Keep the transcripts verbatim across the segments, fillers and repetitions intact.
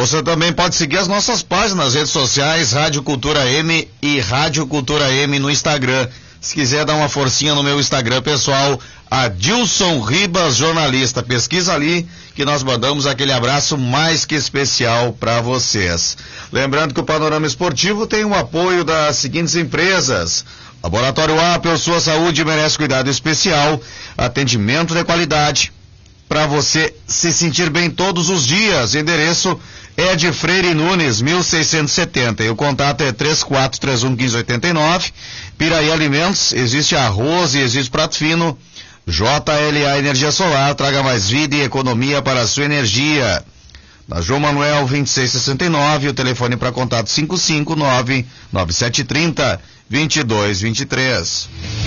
Você também pode seguir as nossas páginas nas redes sociais, Rádio Cultura M e Rádio Cultura M no Instagram. Se quiser dar uma forcinha no meu Instagram pessoal, Adilson Ribas Jornalista, pesquisa ali que nós mandamos aquele abraço mais que especial para vocês. Lembrando que o Panorama Esportivo tem o apoio das seguintes empresas: Laboratório Apple, sua saúde merece cuidado especial, atendimento de qualidade para você se sentir bem todos os dias. Endereço é de Freire Nunes, mil seiscentos e setenta, e o contato é três quatro três um, um cinco oito nove. Piraí Alimentos, existe arroz e existe prato fino. J L A Energia Solar, traga mais vida e economia para a sua energia. Na João Manuel vinte e seis sessenta e nove, o telefone para contato cinco cinco nove, nove sete três zero, dois dois dois três.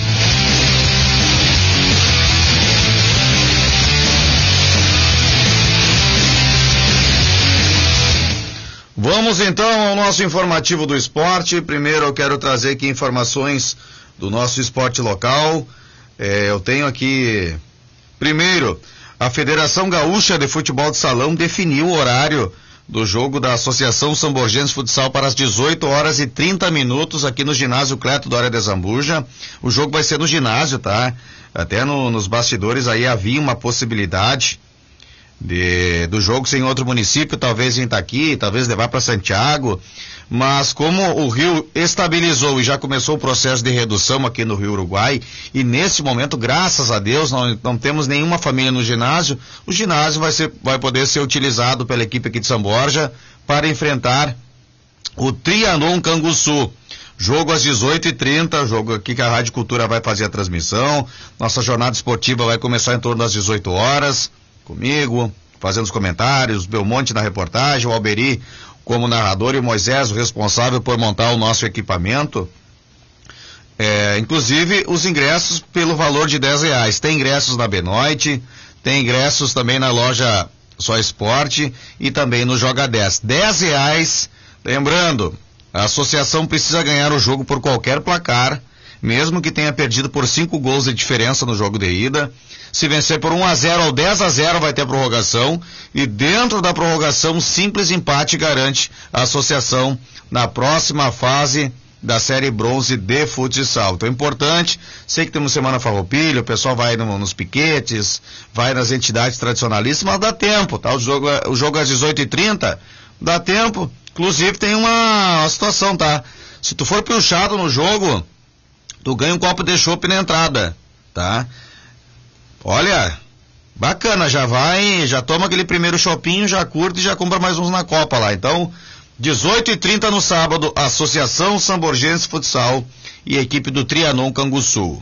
Vamos então ao nosso informativo do esporte. Primeiro eu quero trazer aqui informações do nosso esporte local. É, eu tenho aqui, primeiro, a Federação Gaúcha de Futebol de Salão definiu o horário do jogo da Associação Samborgense Futsal para as dezoito horas e trinta minutos aqui no ginásio Cleto Dória de Zambuja. O jogo vai ser no ginásio, tá? Até no, nos bastidores aí havia uma possibilidade de, do jogo ser em outro município, talvez em Itaqui, talvez levar para Santiago, mas como o Rio estabilizou e já começou o processo de redução aqui no Rio Uruguai, e nesse momento, graças a Deus, não, não temos nenhuma família no ginásio, o ginásio vai, ser, vai poder ser utilizado pela equipe aqui de São Borja para enfrentar o Trianon Canguçu. Jogo às dezoito e trinta, jogo aqui que a Rádio Cultura vai fazer a transmissão. Nossa jornada esportiva vai começar em torno das dezoito horas, comigo, fazendo os comentários, Belmonte na reportagem, o Alberi como narrador e o Moisés, o responsável por montar o nosso equipamento. É, inclusive, os ingressos pelo valor de dez reais. Tem ingressos na Benoite, tem ingressos também na loja Só Esporte e também no Joga dez. dez reais. Lembrando, a associação precisa ganhar o jogo por qualquer placar, mesmo que tenha perdido por cinco gols de diferença no jogo de ida. Se vencer por um a zero ou dez a zero vai ter prorrogação, e dentro da prorrogação, simples empate garante a associação na próxima fase da Série Bronze de futsal. Então é importante, sei que temos Semana Farroupilha, o pessoal vai no, nos piquetes, vai nas entidades tradicionalistas, mas dá tempo, tá? O jogo, o jogo é às dezoito e trinta, dá tempo. Inclusive tem uma, uma situação, tá? Se tu for puxado no jogo, tu ganha um copo de chopp na entrada, tá? Olha, bacana, já vai, já toma aquele primeiro chopinho, já curte e já compra mais uns na Copa lá. Então, dezoito e trinta no sábado, Associação Samborgense Futsal e a equipe do Trianon Canguçu.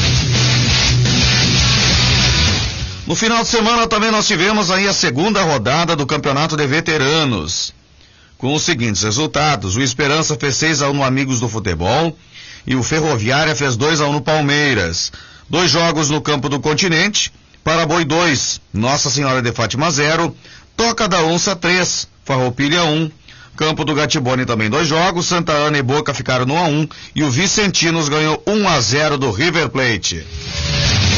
No final de semana também nós tivemos aí a segunda rodada do Campeonato de Veteranos, com os seguintes resultados: o Esperança fez seis a um no Amigos do Futebol e o Ferroviária fez dois a um no Palmeiras. Dois jogos no Campo do Continente: Paraboi dois, Nossa Senhora de Fátima zero, Toca da Onça três, Farroupilha um. Campo do Gatibone também dois jogos, Santa Ana e Boca ficaram no um a um e o Vicentinos ganhou um a zero do River Plate.